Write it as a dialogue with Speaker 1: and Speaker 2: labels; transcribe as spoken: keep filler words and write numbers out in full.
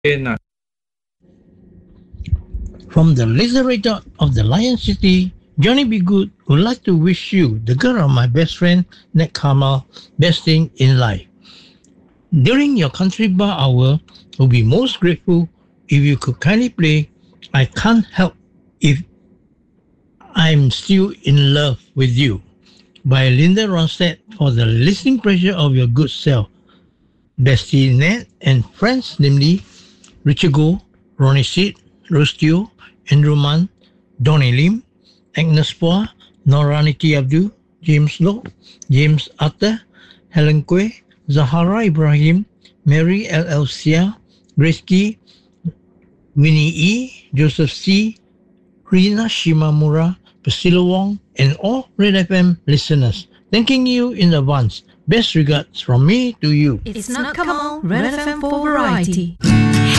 Speaker 1: Pena.
Speaker 2: From the literature of the Lion City, Johnny B. Good would like to wish you, the girl of my best friend, Ned Kamal, best thing in life. During your country bar hour, we'll be most grateful if you could kindly play I Can't Help If I'm Still in Love with You by Linda Ronstadt for the listening pleasure of your good self. Bestie Ned and friends, namely Richard Goh, Ronnie Seed, Rose Teo, Andrew Mann, Donny Lim, Agnes Poa, Noraniti Abdul, James Low, James Atta, Helen Kwe, Zahara Ibrahim, Mary L. L. Sia, Grace Key, Winnie E., Joseph C., Rina Shimamura, Priscilla Wong, and all Red F M listeners. Thanking you in advance. Best regards from me to you.
Speaker 3: It's not Kamal, Red F M for variety.